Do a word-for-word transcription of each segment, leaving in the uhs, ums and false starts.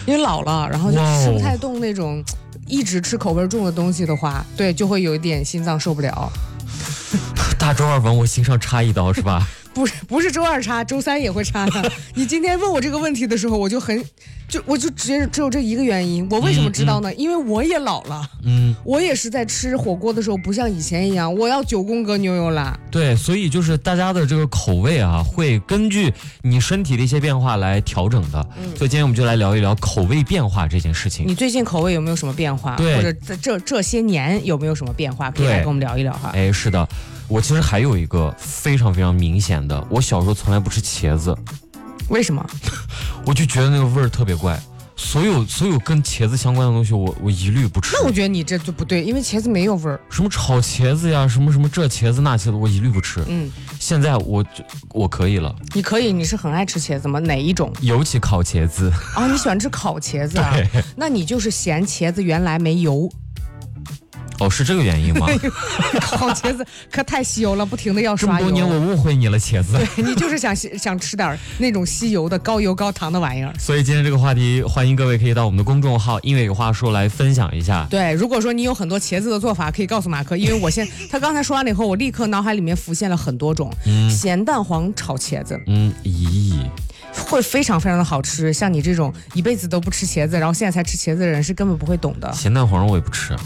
因为老了，然后就吃不太动那种一直吃口味重的东西的话，对，就会有一点心脏受不了。 大周二往我心上插一刀是吧？ 不是不是周二插，周三也会插的。你今天问我这个问题的时候，我就很就我就直接只有这一个原因。我为什么知道呢？嗯嗯、因为我也老了，嗯，我也是在吃火锅的时候不像以前一样，我要九宫格牛油辣。 对，所以就是大家的这个口味啊，会根据你身体的一些变化来调整的。嗯、所以今天我们就来聊一聊口味变化这件事情。 你最近口味有没有什么变化？ 对， 或者在这这些年有没有什么变化？可以来跟我们聊一聊哈。 哎，是的。我其实还有一个非常非常明显的，我小时候从来不吃茄子。 为什么？ 我就觉得那个味儿特别怪，所有所有跟茄子相关的东西我我一律不吃。 那我觉得你这就不对，因为茄子没有味儿。 什么炒茄子呀，什么什么这茄子那茄子，我一律不吃。嗯，现在我我可以了。 你可以？你是很爱吃茄子吗？哪一种？ 尤其烤茄子。 哦，你喜欢吃烤茄子啊？对。那你就是嫌茄子原来没油。 哦，是这个原因吗？ 烤茄子可太吸油了，不停的要刷油。 这么多年我误会你了，茄子。 对，你就是想想吃点那种吸油的高油高糖的玩意儿。 所以今天这个话题，欢迎各位可以到我们的公众号“英伟有话说”来分享一下。 对，如果说你有很多茄子的做法，可以告诉马克，因为我现他刚才说完了以后，我立刻脑海里面浮现了很多种。嗯，咸蛋黄炒茄子。 嗯，咦。 会非常非常的好吃，像你这种一辈子都不吃茄子，然后现在才吃茄子的人是根本不会懂的。 咸蛋黄我也不吃。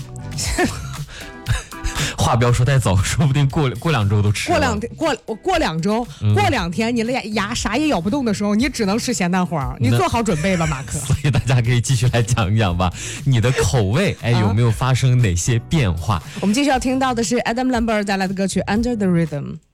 话不要说太早，说不定过过两周都吃了。 过两天过我过两周、嗯、过两天你的牙牙啥也咬不动的时候，你只能吃咸蛋黄。你做好准备吧，马克。 所以大家可以继续来讲一讲吧，你的口味哎有没有发生哪些变化？ 我们继续要听到的是 Adam Lambert 带来的歌曲《Under the Rhythm》。